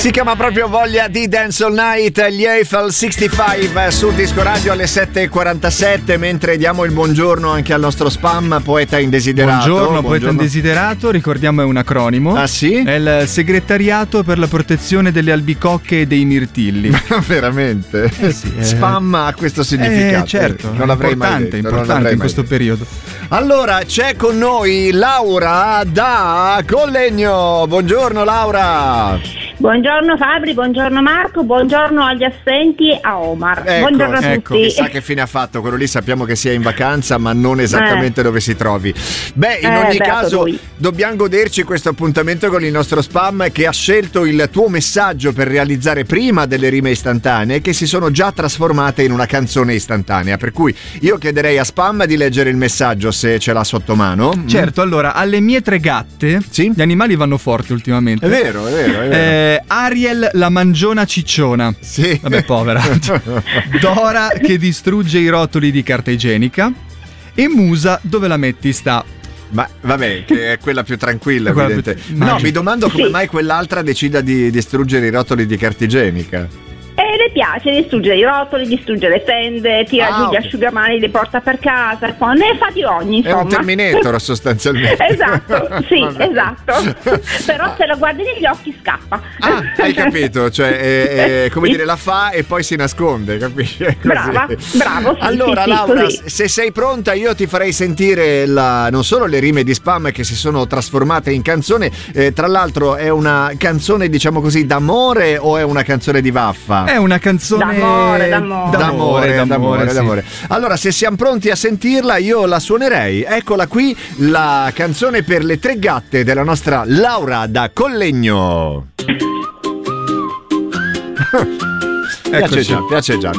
Si chiama proprio Voglia di Dance All Night, gli Eiffel 65 sul Disco Radio alle 7.47, mentre diamo il buongiorno anche al nostro spam poeta indesiderato. Buongiorno poeta indesiderato, ricordiamo è un acronimo. Ah sì? È il segretariato per la protezione delle albicocche e dei mirtilli. Veramente? Sì, Spam ha questo significato. Certo, non l'avrei mai detto. Importante in questo periodo. Allora c'è con noi Laura da Collegno. Buongiorno Laura. Buongiorno Fabri, buongiorno Marco, buongiorno agli assenti a Omar. Buongiorno a tutti. Chissà che fine ha fatto, quello lì sappiamo che sia in vacanza, ma non esattamente dove si trovi. Beh, in ogni caso dobbiamo goderci questo appuntamento con il nostro spam, che ha scelto il tuo messaggio per realizzare prima delle rime istantanee che si sono già trasformate in una canzone istantanea, per cui io chiederei a spam di leggere il messaggio se ce l'ha sotto mano. Certo, allora, alle mie 3 gatte, sì? Gli animali vanno forti ultimamente. È vero. Ariel la mangiona cicciona. Sì. Vabbè, povera. Dora che distrugge i rotoli di carta igienica. E Musa dove la metti sta. Ma vabbè, che è quella più tranquilla, No, mi domando come mai quell'altra decida di distruggere i rotoli di carta igienica. E le piace distruggere i rotoli, distruggere le tende, tira giù gli asciugamani, li porta per casa, ne fa di ogni, insomma. È un Terminator sostanzialmente. Esatto, sì, esatto. Però se lo guardi negli occhi scappa. Ah, hai capito, cioè come dire, la fa e poi si nasconde, capisci? Bravo, sì. Allora sì, Laura, così. se sei pronta io ti farei sentire non solo le rime di spam che si sono trasformate in canzone, tra l'altro è una canzone, diciamo così, d'amore o è una canzone di vaffa? È una canzone d'amore. Allora, se siamo pronti a sentirla, io la suonerei. Eccola qui, la canzone per le 3 gatte della nostra Laura da Collegno. Piace già.